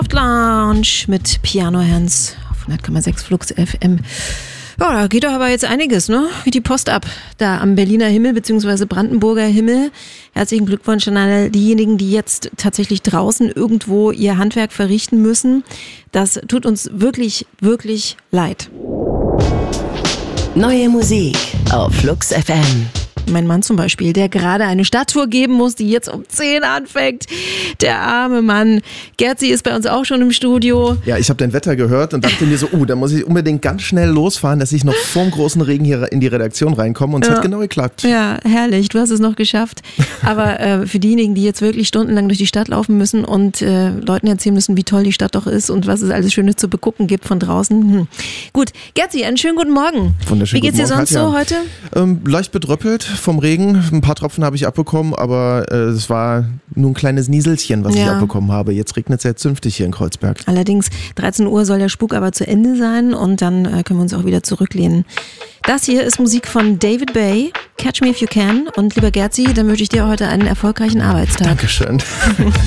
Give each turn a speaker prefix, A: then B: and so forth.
A: Soft Lounge mit Piano Hands auf 100,6 Flux FM. Ja, da geht doch aber jetzt einiges, ne? Wie die Post ab. Da am Berliner Himmel bzw. Brandenburger Himmel. Herzlichen Glückwunsch an alle diejenigen, die jetzt tatsächlich draußen irgendwo ihr Handwerk verrichten müssen. Das tut uns wirklich, wirklich leid.
B: Neue Musik auf Flux FM.
A: Mein Mann zum Beispiel, der gerade eine Stadttour geben muss, die jetzt um 10 anfängt. Der arme Mann. Gerzi ist bei uns auch schon im Studio.
C: Ja, ich habe dein Wetter gehört und dachte mir so, da muss ich unbedingt ganz schnell losfahren, dass ich noch vorm großen Regen hier in die Redaktion reinkomme. Und es hat genau geklappt.
A: Ja, herrlich. Du hast es noch geschafft. Aber für diejenigen, die jetzt wirklich stundenlang durch die Stadt laufen müssen und Leuten erzählen müssen, wie toll die Stadt doch ist und was es alles Schönes zu begucken gibt von draußen. Gut, Gerzi, einen schönen guten Morgen.
C: Wunderschönen
A: Wie geht's dir
C: guten Morgen,
A: sonst so heute?
C: Leicht bedröppelt vom Regen. Ein paar Tropfen habe ich abbekommen, aber es war nur ein kleines Nieselchen, was ich abbekommen habe. Jetzt regnet es ja zünftig hier in Kreuzberg.
A: Allerdings, 13 Uhr soll der Spuk aber zu Ende sein und dann können wir uns auch wieder zurücklehnen. Das hier ist Musik von David Bay, Catch Me If You Can. Und lieber Gerzi, dann wünsche ich dir heute einen erfolgreichen Arbeitstag.
C: Dankeschön.